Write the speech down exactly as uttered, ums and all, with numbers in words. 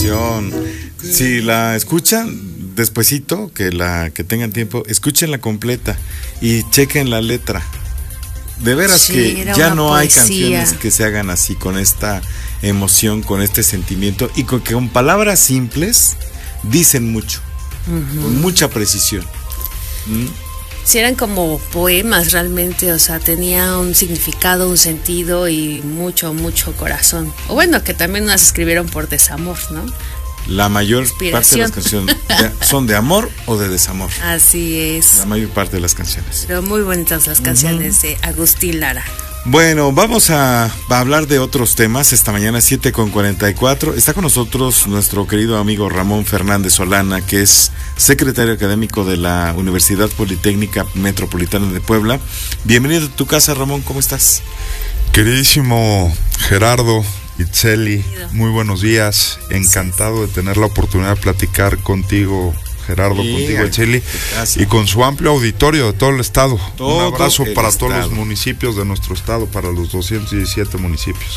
canción. Si la escuchan despuesito, que la que tengan tiempo, escúchenla completa y chequen la letra. De veras Sí, que era ya una no hay poesía. canciones que se hagan así, con esta emoción, con este sentimiento y con que con palabras simples dicen mucho, uh-huh. con mucha precisión. ¿Mm? Sí, eran como poemas realmente, o sea, tenía un significado, un sentido y mucho, mucho corazón. O bueno, que también las escribieron por desamor, ¿no? La mayor parte de las canciones de, son de amor o de desamor. Así es. La mayor parte de las canciones. Pero muy bonitas las canciones uh-huh. de Agustín Lara. Bueno, vamos a, a hablar de otros temas esta mañana, siete con cuarenta y cuatro. Está con nosotros nuestro querido amigo Ramón Fernández Solana, que es secretario académico de la Universidad Politécnica Metropolitana de Puebla. Bienvenido a tu casa, Ramón, ¿cómo estás? Queridísimo Gerardo, Itzeli, muy buenos días. Encantado de tener la oportunidad de platicar contigo, Gerardo, sí, contigo, Itzeli, y con su amplio auditorio de todo el estado. Todo Un abrazo para estado. todos los municipios de nuestro estado, para los doscientos diecisiete municipios.